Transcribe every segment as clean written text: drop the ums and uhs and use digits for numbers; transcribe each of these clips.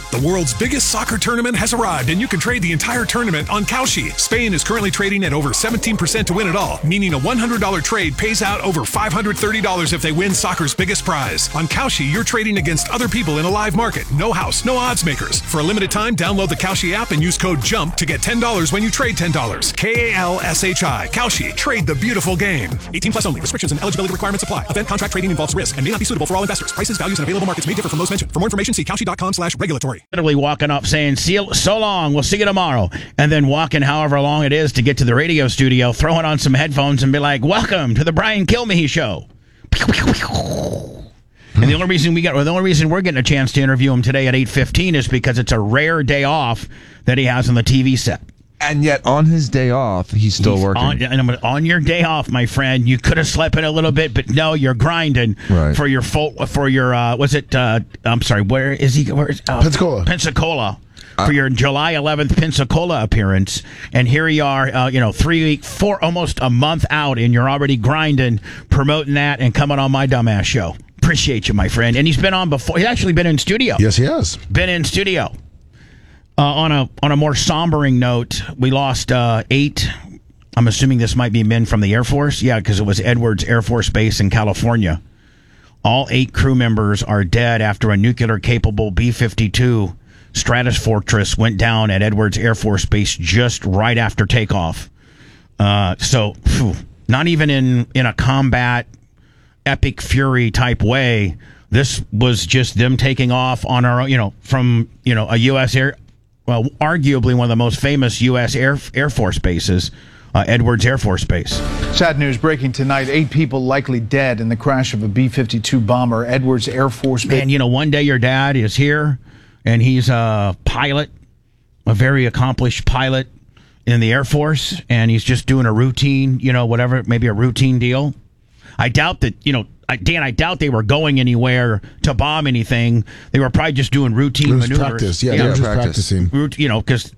The world's biggest soccer tournament has arrived, and you can trade the entire tournament on Kalshi. Spain is currently trading at over 17% to win it all, meaning a $100 trade pays out over $530 if they win soccer's biggest prize. On Kalshi, you're trading against other people in a live market. No house, no odds makers. For a limited time, download the Kalshi app and use code JUMP to get $10 when you trade $10. Kalshi. Kalshi. Trade the beautiful game. 18 plus only. Restrictions and eligibility requirements apply. Event contract trading involves risk and may not be suitable for all investors. Prices, values, and available markets may differ from those mentioned. For more information, see Kalshi.com/regulatory. Literally walking up saying, "See you so long, we'll see you tomorrow," and then walking however long it is to get to the radio studio, throwing on some headphones and be like, "Welcome to the Brian Kilmeade Show." And the only reason we're getting a chance to interview him today at 8:15 is because it's a rare day off that he has on the TV set. And yet, on his day off, he's still working. On your day off, my friend, you could have slept in a little bit, but no, you're grinding for your I'm sorry, where is he? Pensacola. For your July 11th Pensacola appearance, and here you are, 4 almost a month out, and you're already grinding, promoting that, and coming on my dumbass show. Appreciate you, my friend. And he's been on before. He's actually been in studio. Yes, he has. Been in studio. On a more sombering note, we lost 8. I'm assuming this might be men from the Air Force. Yeah, because it was Edwards Air Force Base in California. All 8 crew members are dead after a nuclear-capable B-52 Stratofortress went down at Edwards Air Force Base just right after takeoff. Not even in a combat epic fury type way. This was just them taking off on our, from a U.S. arguably one of the most famous U.S. Air Force bases, Edwards Air Force Base. Sad news breaking tonight. 8 people likely dead in the crash of a B-52 bomber, Edwards Air Force Base. Man, one day your dad is here, and he's a pilot, a very accomplished pilot in the Air Force, and he's just doing a routine, maybe a routine deal. I doubt that, Dan, I doubt they were going anywhere to bomb anything. They were probably just doing routine maneuvers. Practice. Yeah, they were just practicing. Because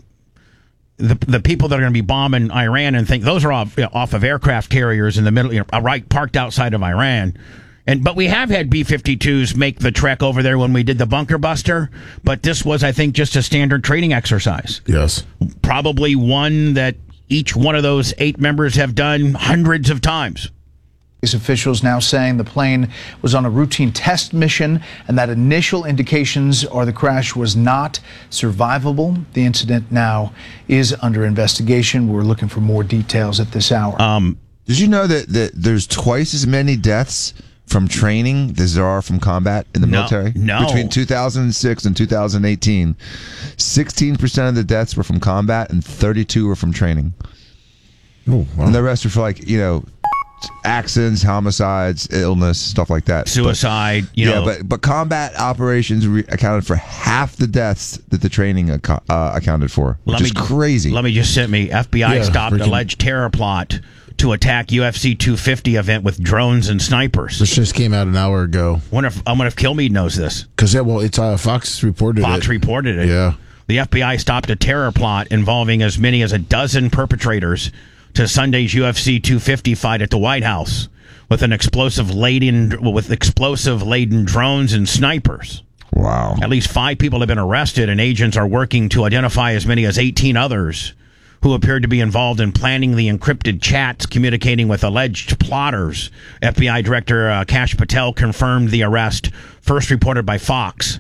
the people that are going to be bombing Iran and those are off of aircraft carriers in the middle, right parked outside of Iran. But we have had B-52s make the trek over there when we did the bunker buster. But this was, I think, just a standard training exercise. Yes. Probably one that each one of those 8 members have done hundreds of times. Officials now saying the plane was on a routine test mission and that initial indications are the crash was not survivable. The incident now is under investigation. We're looking for more details at this hour. Did you know that there's twice as many deaths from training as there are from combat in the military? No. Between 2006 and 2018, 16% of the deaths were from combat and 32 were from training. Oh, wow. And the rest are for accidents, homicides, illness, stuff like that. Suicide, but combat operations accounted for half the deaths that the training accounted for, which is crazy. Let me just FBI stopped alleged terror plot to attack UFC 250 event with drones and snipers. This just came out an hour ago. I wonder if Kilmeade knows this. Because, it's Fox reported it. Fox reported it. Yeah. The FBI stopped a terror plot involving as many as a dozen perpetrators to Sunday's UFC 250 fight at the White House with explosive laden drones and snipers. Wow. At least 5 people have been arrested, and agents are working to identify as many as 18 others who appeared to be involved in planning the encrypted chats communicating with alleged plotters. FBI Director Kash Patel confirmed the arrest, first reported by Fox.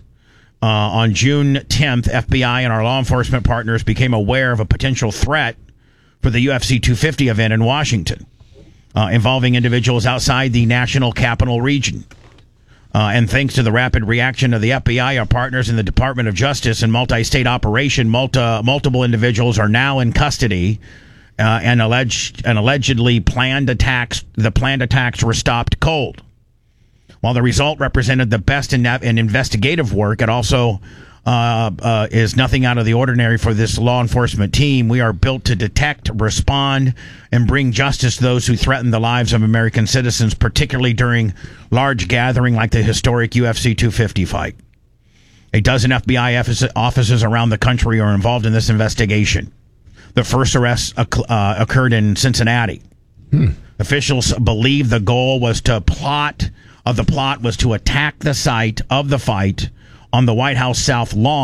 On June 10th, FBI and our law enforcement partners became aware of a potential threat for the UFC 250 event in Washington, involving individuals outside the national capital region. And thanks to the rapid reaction of the FBI, our partners in the Department of Justice and multi-state operation, multiple individuals are now in custody, and allegedly planned attacks were stopped cold. While the result represented the best in investigative work, it also is nothing out of the ordinary for this law enforcement team. We are built to detect, respond, and bring justice to those who threaten the lives of American citizens, particularly during large gathering like the historic UFC 250 fight. A dozen FBI offices around the country are involved in this investigation. The first arrest occurred in Cincinnati. Officials believe the goal was to attack the site of the fight on the White House South Lawn.